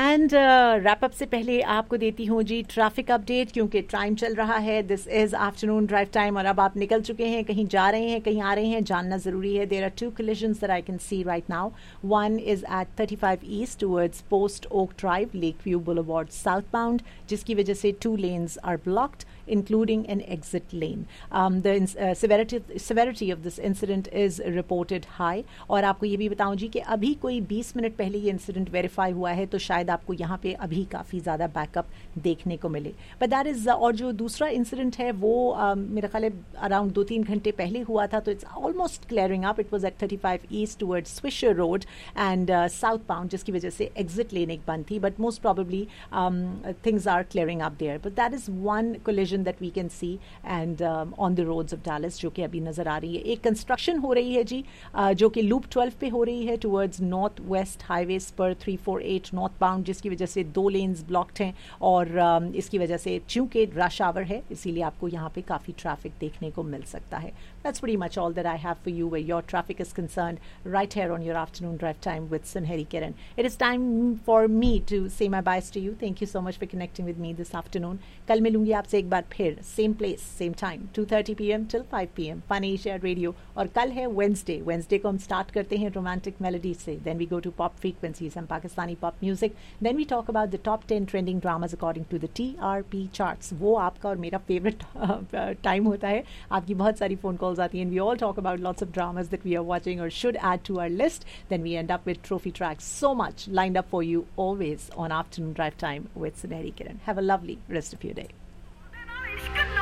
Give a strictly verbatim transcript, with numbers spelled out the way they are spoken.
And wrap up से पहले आपको देती हूँ जी ट्रैफिक अपडेट, क्योंकि टाइम चल रहा है. This is afternoon drive time और अब आप निकल चुके हैं, कहीं जा रहे हैं, कहीं आ रहे हैं, जानना जरूरी है. There are to collisions that I can see right now. One is at thirty-five East towards Post Oak Drive, Lakeview Boulevard southbound, जिसकी वजह से two lanes are blocked, including an exit lane. Um, the uh, severity severity of this incident is reported high. और आपको ये भी बताऊं जी कि अभी कोई बीस मिनट पहले ये इंसिडेंट वेरीफाई हुआ है, तो शायद आपको यहाँ पे अभी काफ़ी ज़्यादा बैकअप देखने को मिले. बट दैट इज़ और जो दूसरा इंसिडेंट है वो uh, मेरा ख्याल है अराउंड दो तीन घंटे पहले हुआ था, तो it's almost clearing up. It was at thirty five east towards स्विशर road and south bound, जिसकी वजह से एग्जिट लेन एक बंद थी. But most probably things are clearing up there. But that is one collision that we can see and on the roads of Dallas, जो कि अभी नज़र आ रही है. एक कंस्ट्रक्शन हो रही है जी, uh, जो कि लूप ट्वेल्व पे हो रही है टुवर्ड्स नॉर्थ वेस्ट हाईवे पर three four eight north bound, जिसकी वजह से दो लेन्स ब्लॉक्ड हैं. और uh, इसकी वजह से चूंकि रश आवर है, इसीलिए आपको यहाँ पे काफ़ी ट्रैफिक देखने को मिल सकता है. That's pretty much all that I have for you where your traffic is concerned right here on your afternoon drive time with Sunheri Kiran. It is time for me to say my byes to you. Thank you so much for connecting with me this afternoon. कल मिलूंगी आपसे एक बार फिर, same place, same time, two thirty p m till five p m Fun Asia Radio. और कल है Wednesday. Wednesday को हम start करते हैं romantic melodies से. Then we go to pop frequencies and Pakistani pop music. Then we talk about the top ten trending dramas according to the T R P charts. वो आपका और मेरा favorite time होता है. आपकी बहुत सारी phone calls आती हैं. We all talk about lots of dramas that we are watching or should add to our list. Then we end up with trophy tracks. So much lined up for you always on Afternoon Drive Time with Sunheri Kiran. Have a lovely rest of your day.